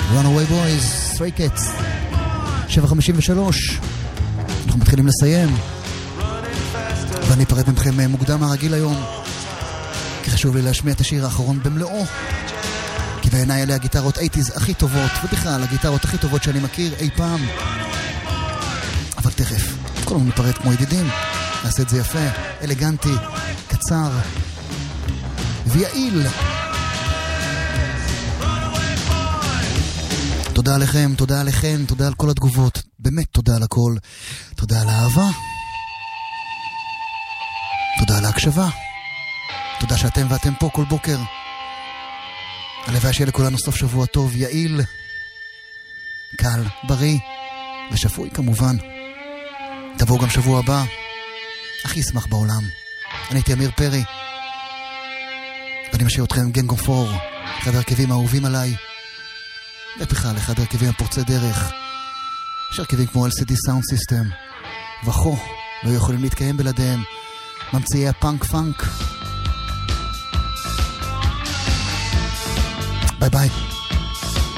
Runaway Boys, Stray Cats, 7:53. אנחנו מתחילים לסיים, ואני אפרד מכם מוקדם הרגיל היום, כי חשוב לי להשמיע את השיר האחרון במלואו, כי בעיניי אלה הגיטרות 80s הכי טובות, ובכלל הגיטרות הכי טובות שאני מכיר אי פעם. אבל תכף, כולנו ניפרד כמו ידידים, נעשה את זה יפה, אלגנטי, קצר ויעיל. תודה לכם, תודה לכן, תודה על כל התגובות, באמת תודה על הכל, תודה על האהבה, תודה על ההקשבה, תודה שאתם ואתם פה כל בוקר. הלוואי שיהיה לכולנו סוף שבוע טוב, יעיל, קל, בריא ושפוי כמובן. תבואו גם שבוע הבא, הכי אשמח בעולם. אני הייתי אמיר פרי, ואני משאיר אתכם עם גנג אוף פור, אחד הרכבים האהובים עליי, ובכלל אחד הרכבים הפורצי דרך. יש הרכבים כמו LCD Sound System וכו, לא יכולים להתקיים בלעדיהם, ממציאי הפאנק פאנק. ביי ביי.